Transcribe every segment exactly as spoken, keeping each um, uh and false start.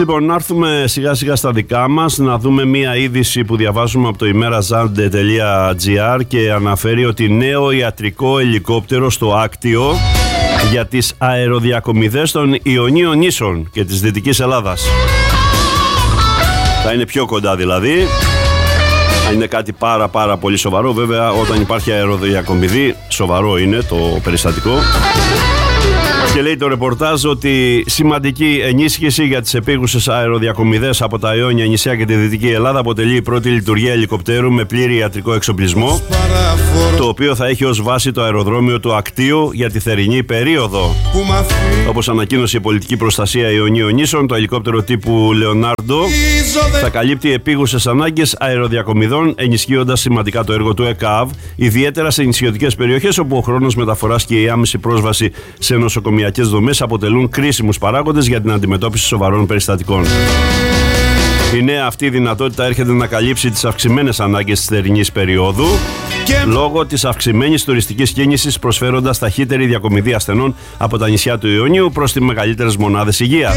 Λοιπόν, να έρθουμε σιγά σιγά στα δικά μας, να δούμε μία είδηση που διαβάζουμε από το ημέραζάντε τελεία τζι άρ και αναφέρει ότι νέο ιατρικό ελικόπτερο στο Άκτιο για τις αεροδιακομιδές των Ιωνίων νήσων και της Δυτικής Ελλάδας. Θα είναι πιο κοντά δηλαδή. Είναι κάτι πάρα πάρα πολύ σοβαρό. Βέβαια, όταν υπάρχει αεροδιακομιδή, σοβαρό είναι το περιστατικό. Και λέει το ρεπορτάζ ότι σημαντική ενίσχυση για τις επίγουσες αεροδιακομιδές από τα Ιόνια νησιά και τη Δυτική Ελλάδα αποτελεί η πρώτη λειτουργία ελικοπτέρου με πλήρη ιατρικό εξοπλισμό, το οποίο θα έχει ως βάση το αεροδρόμιο του Ακτίου για τη θερινή περίοδο. Όπως ανακοίνωσε η πολιτική προστασία Ιωνίων νήσων, το ελικόπτερο τύπου Λεωνάρντο θα καλύπτει επίγουσες ανάγκες αεροδιακομιδών, ενισχύοντας σημαντικά το έργο του ΕΚΑΒ, ιδιαίτερα σε νησιωτικές περιοχές όπου ο χρόνος μεταφοράς και η άμεση πρόσβαση σε νοσοκομιακές δομές αποτελούν κρίσιμους παράγοντες για την αντιμετώπιση σοβαρών περιστατικών. Η νέα αυτή δυνατότητα έρχεται να καλύψει τις αυξημένες ανάγκες της θερινής περίοδου και λόγω της αυξημένης τουριστικής κίνησης, προσφέροντας ταχύτερη διακομιδή ασθενών από τα νησιά του Ιωνίου προς τις μεγαλύτερες μονάδες υγείας.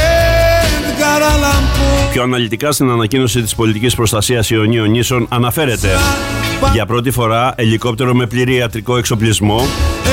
Πιο αναλυτικά στην ανακοίνωση της πολιτικής προστασίας Ιωνίων νήσων αναφέρεται: για πρώτη φορά ελικόπτερο με πλήρη ιατρικό εξοπλισμό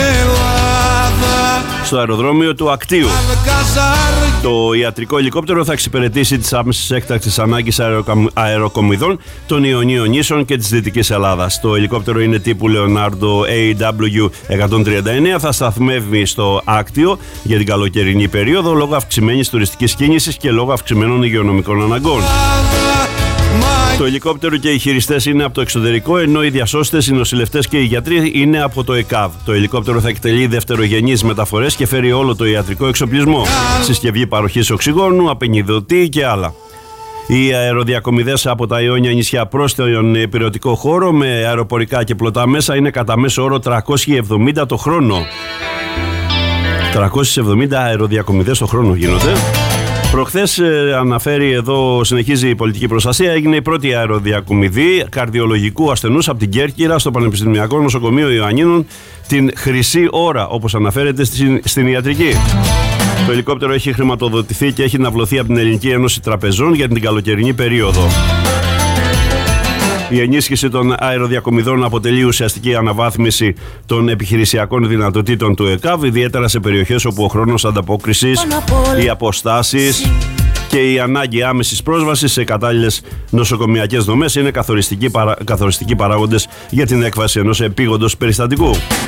στο αεροδρόμιο του Ακτίου. Το ιατρικό ελικόπτερο θα εξυπηρετήσει τις άμεσες έκτακτες ανάγκες αεροκομιδών των Ιωνίων νήσων και της Δυτικής Ελλάδας. Το ελικόπτερο είναι τύπου Leonardo έι ντάμπλιου εκατόν τριάντα εννέα. Θα σταθμεύει στο Άκτιο για την καλοκαιρινή περίοδο λόγω αυξημένης τουριστικής κίνησης και λόγω αυξημένων υγειονομικών αναγκών. Το ελικόπτερο και οι χειριστές είναι από το εξωτερικό, ενώ οι διασώστες, οι νοσηλευτές και οι γιατροί είναι από το ΕΚΑΒ. Το ελικόπτερο θα εκτελεί δευτερογενείς μεταφορές και φέρει όλο το ιατρικό εξοπλισμό, συσκευή παροχής οξυγόνου, απενιδωτή και άλλα. Οι αεροδιακομιδές από τα Ιόνια νησιά προς τον υπηρετικό χώρο με αεροπορικά και πλωτά μέσα είναι κατά μέσο όρο τριακόσιοι εβδομήντα το χρόνο. τριακόσιες εβδομήντα αεροδιακομιδές το χρόνο γίνονται. Προχθές, ε, αναφέρει εδώ, συνεχίζει η πολιτική προστασία, έγινε η πρώτη αεροδιακομιδή καρδιολογικού ασθενούς από την Κέρκυρα στο Πανεπιστημιακό Νοσοκομείο Ιωαννίνων την χρυσή ώρα, όπως αναφέρεται στην, στην ιατρική. Το ελικόπτερο έχει χρηματοδοτηθεί και έχει ναυλωθεί από την Ελληνική Ένωση Τραπεζών για την καλοκαιρινή περίοδο. Η ενίσχυση των αεροδιακομιδών αποτελεί ουσιαστική αναβάθμιση των επιχειρησιακών δυνατοτήτων του ΕΚΑΒ, ιδιαίτερα σε περιοχές όπου ο χρόνος ανταπόκρισης, οι αποστάσεις και η ανάγκη άμεσης πρόσβασης σε κατάλληλες νοσοκομιακές δομές είναι καθοριστικοί, παρα... καθοριστικοί παράγοντες για την έκβαση ενός επίγοντος περιστατικού.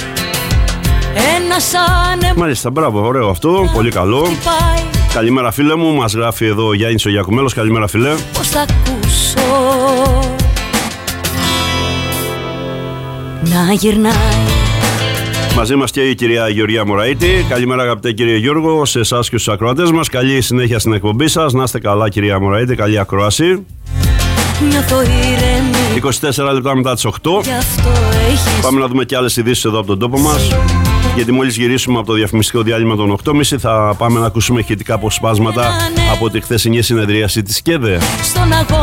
Μάλιστα, μπράβο, ωραίο αυτό, πολύ καλό. Καλημέρα φίλε μου, μας γράφει εδώ ο Γιάννης ο Γιακουμέλος. Καλημέρα φίλε. Πώς θα ακούσω να γυρνάει. Μαζί μας και η κυρία Γεωργία Μωραήτη. Καλημέρα αγαπητέ κύριε Γιώργο, σε εσάς και στους ακροατές μας. Καλή συνέχεια στην εκπομπή σας. Να είστε καλά κυρία Μωραήτη, καλή ακρόαση. είκοσι τέσσερα λεπτά μετά τις οκτώ. Πάμε να δούμε και άλλες ειδήσεις εδώ από τον τόπο μας, γιατί μόλις γυρίσουμε από το διαφημιστικό διάλειμμα των οκτώ και μισή θα πάμε να ακούσουμε ηχητικά αποσπάσματα από τη χθεσινή συνεδρίαση της ΚΕΔΕ.